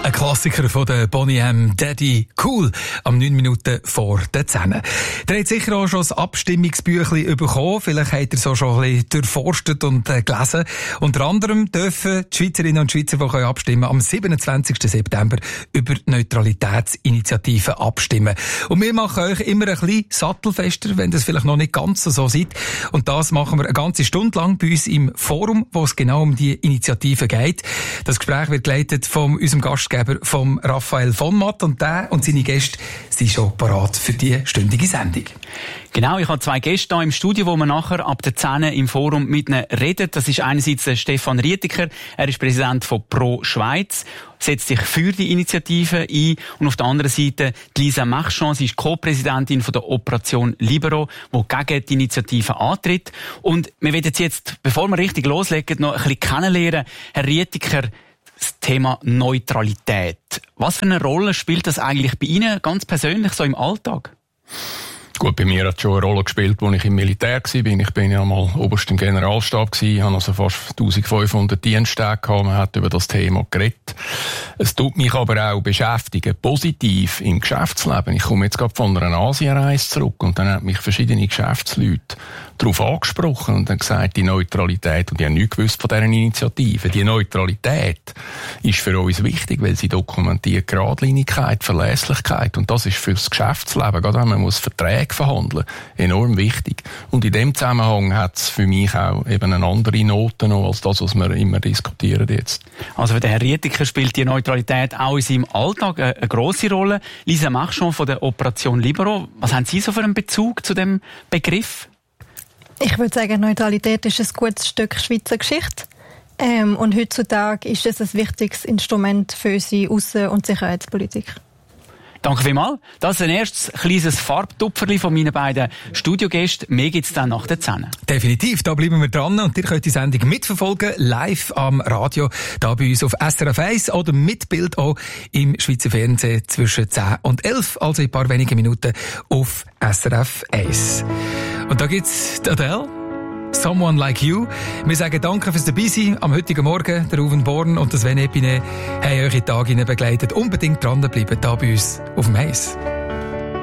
Ein Klassiker von der Boney M. Daddy Cool am 9 Minuten vor der 10. Ihr habt sicher auch schon das Abstimmungsbüchlein bekommen. Vielleicht habt ihr es auch schon ein bisschen durchforstet und gelesen. Unter anderem dürfen die Schweizerinnen und Schweizer, die abstimmen können, am 27. September über Neutralitätsinitiativen abstimmen. Und wir machen euch immer ein bisschen sattelfester, wenn das vielleicht noch nicht ganz so seid. Und das machen wir eine ganze Stunde lang bei uns im Forum, wo es genau um die Initiative geht. Das Gespräch wird geleitet von unserem Gastgeber, vom Raphael von Matt, und der und seine Gäste sind schon parat für die stündige Sendung. Genau, ich habe 2 Gäste hier im Studio, wo wir nachher ab der 10 im Forum mit ihnen reden. Das ist einerseits der Stefan Rietiker, er ist Präsident von Pro Schweiz, setzt sich für die Initiative ein, und auf der anderen Seite die Lisa Marchand, sie ist Co-Präsidentin von der Operation Libero, die gegen die Initiative antritt. Und wir werden jetzt, bevor wir richtig loslegen, noch ein bisschen kennenlernen. Herr Rietiker, das Thema Neutralität. Was für eine Rolle spielt das eigentlich bei Ihnen ganz persönlich so im Alltag? Gut, bei mir hat es schon eine Rolle gespielt, als ich im Militär war. Ich bin ja mal oberst im Generalstab gewesen, habe also fast 1500 Diensttage gehabt. Man hat über das Thema geredet. Es tut mich aber auch beschäftigen, positiv im Geschäftsleben. Ich komme jetzt gerade von einer Asienreise zurück, und dann haben mich verschiedene Geschäftsleute darauf angesprochen und dann gesagt, die Neutralität, und ich habe nichts gewusst von dieser Initiative. Die Neutralität ist für uns wichtig, weil sie dokumentiert Geradlinigkeit, Verlässlichkeit, und das ist für das Geschäftsleben, gerade wenn man muss Verträge verhandeln, enorm wichtig. Und in dem Zusammenhang hat es für mich auch eben eine andere Note noch als das, was wir immer diskutieren jetzt. Also für den Herrn Rietiker spielt die Neutralität auch in seinem Alltag eine grosse Rolle. Lisa Marchand von der Operation Libero, was haben Sie so für einen Bezug zu dem Begriff? Ich würde sagen, Neutralität ist ein gutes Stück Schweizer Geschichte. Und heutzutage ist es ein wichtiges Instrument für unsere Aussen- und Sicherheitspolitik. Danke vielmals. Das ist ein erstes kleines Farbtupferli von meinen beiden Studiogästen. Mehr gibt es dann nach der 10. Definitiv, da bleiben wir dran, und ihr könnt die Sendung mitverfolgen, live am Radio, da bei uns auf SRF 1 oder mit Bild auch im Schweizer Fernsehen zwischen 10 und 11, also in ein paar wenigen Minuten auf SRF 1. Und da gibt's die Adele, Someone Like You. Wir sagen danke fürs Dabeisein am heutigen Morgen. Der Ruven Born und das Sven Epine haben euch in den Tag begleitet. Unbedingt dranbleiben, da bei uns auf dem Eis.